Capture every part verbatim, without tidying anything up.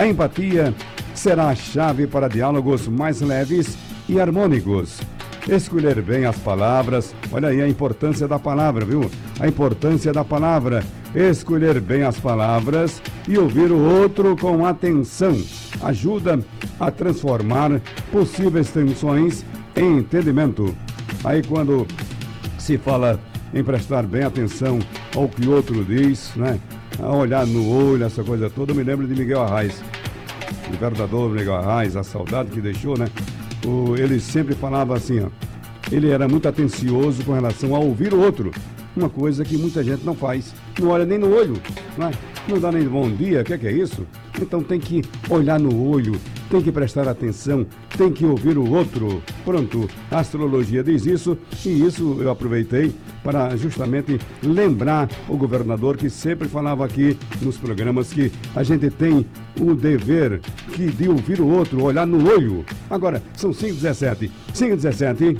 A empatia será a chave para diálogos mais leves e harmônicos. Escolher bem as palavras, olha aí a importância da palavra, viu? A importância da palavra. Escolher bem as palavras e ouvir o outro com atenção ajuda a transformar possíveis tensões em entendimento. Aí quando se fala em prestar bem atenção ao que o outro diz, né? A olhar no olho, essa coisa toda, eu me lembro de Miguel Arraes, o verdadeiro Miguel Arraes, a saudade que deixou, né? O, ele sempre falava assim, ó, ele era muito atencioso com relação a ouvir o outro, uma coisa que muita gente não faz, não olha nem no olho, não é? Não dá nem bom dia, o que é, que é isso? Então tem que olhar no olho, tem que prestar atenção, tem que ouvir o outro. Pronto, a astrologia diz isso e isso eu aproveitei para justamente lembrar o governador que sempre falava aqui nos programas que a gente tem o dever que de ouvir o outro, olhar no olho. Agora, são cinco e dezessete. cinco e dezessete.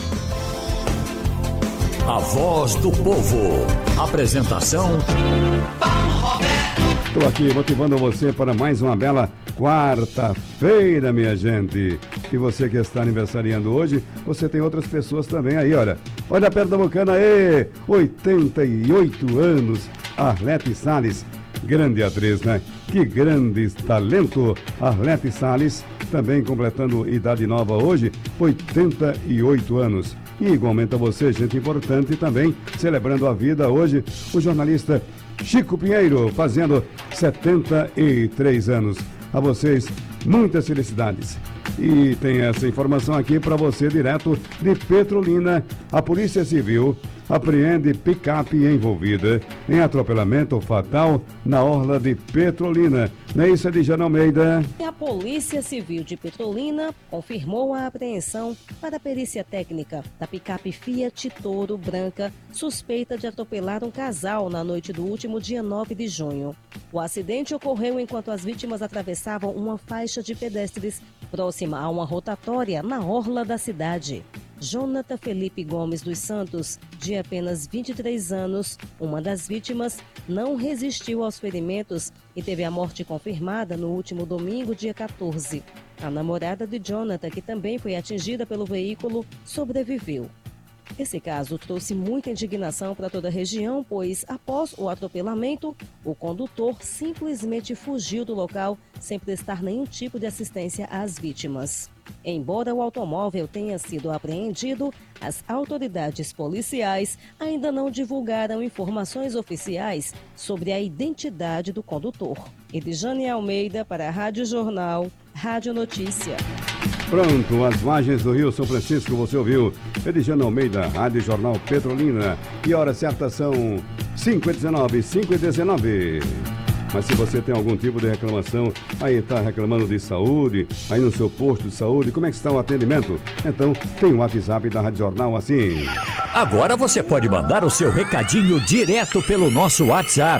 A Voz do Povo. Apresentação Paulo Roberto. Estou aqui motivando você para mais uma bela quarta-feira, minha gente. E você que está aniversariando hoje, você tem outras pessoas também aí, olha. Olha a pernambucana aí, oitenta e oito anos, Arlete Salles. Grande atriz, né? Que grande talento, Arlete Salles, também completando idade nova hoje, oitenta e oito anos. E igualmente a você, gente importante, também celebrando a vida hoje, o jornalista Chico Pinheiro, fazendo setenta e três anos. A vocês, muitas felicidades. E tem essa informação aqui para você direto de Petrolina. A Polícia Civil apreende picape envolvida em atropelamento fatal na orla de Petrolina. Não é isso, Edjane Almeida? A Polícia Civil de Petrolina confirmou a apreensão para a perícia técnica da picape Fiat Toro branca, suspeita de atropelar um casal na noite do último dia nove de junho. O acidente ocorreu enquanto as vítimas atravessavam uma faixa de pedestres próxima a uma rotatória na orla da cidade. Jonathan Felipe Gomes dos Santos, de apenas vinte e três anos, uma das vítimas, não resistiu aos ferimentos e teve a morte confirmada no último domingo, dia quatorze. A namorada de Jonathan, que também foi atingida pelo veículo, sobreviveu. Esse caso trouxe muita indignação para toda a região, pois, após o atropelamento, o condutor simplesmente fugiu do local sem prestar nenhum tipo de assistência às vítimas. Embora o automóvel tenha sido apreendido, as autoridades policiais ainda não divulgaram informações oficiais sobre a identidade do condutor. Edjane Almeida para a Rádio Jornal, Rádio Notícia. Pronto, as margens do Rio São Francisco, você ouviu. Edjane Almeida, Rádio Jornal Petrolina. E a hora certa são cinco e dezenove, cinco e dezenove. Mas se você tem algum tipo de reclamação, aí está reclamando de saúde, aí no seu posto de saúde, como é que está o atendimento? Então, tem o WhatsApp da Rádio Jornal assim. Agora você pode mandar o seu recadinho direto pelo nosso WhatsApp.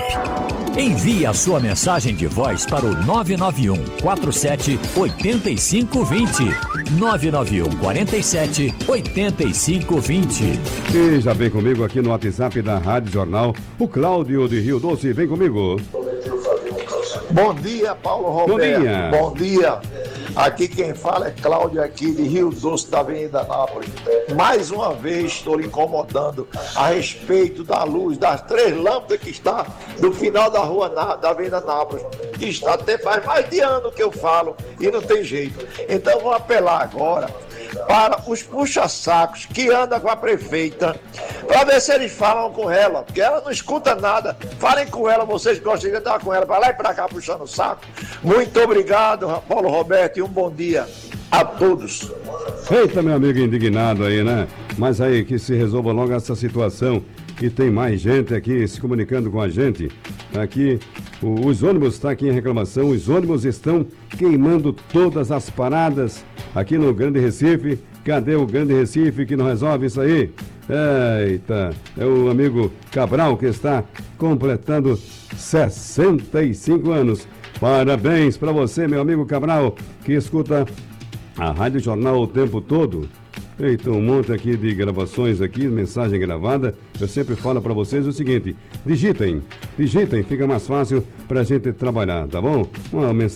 Envie a sua mensagem de voz para o nove nove um, quatro sete, oito cinco dois zero. nove nove um, quatro sete, oito cinco dois zero. E já vem comigo aqui no WhatsApp da Rádio Jornal, o Cláudio de Rio Doce, vem comigo. Bom dia, Paulo Roberto. Bom dia. Bom dia. Aqui quem fala é Cláudio, aqui de Rio Doce, da Avenida Nápoles. Mais uma vez estou lhe incomodando a respeito da luz, das três lâmpadas que está do final da rua da Avenida Nápoles. Que está até faz mais de ano que eu falo e não tem jeito. Então vou apelar agora para os puxa-sacos que andam com a prefeita, para ver se eles falam com ela, porque ela não escuta nada. Falem com ela, vocês gostam de andar com ela, para lá e para cá puxando o saco. Muito obrigado, Paulo Roberto, e um bom dia a todos. Eita, meu amigo indignado aí, né? Mas aí que se resolva logo essa situação. E tem mais gente aqui se comunicando com a gente. Aqui, o, os ônibus estão aqui em reclamação, os ônibus estão queimando todas as paradas aqui no Grande Recife. Cadê o Grande Recife que não resolve isso aí? Eita, é o amigo Cabral que está completando sessenta e cinco anos. Parabéns para você, meu amigo Cabral, que escuta a Rádio Jornal o tempo todo. Eita, um monte aqui de gravações aqui, mensagem gravada. Eu sempre falo para vocês o seguinte: digitem, digitem, fica mais fácil para a gente trabalhar, tá bom? Uma mensagem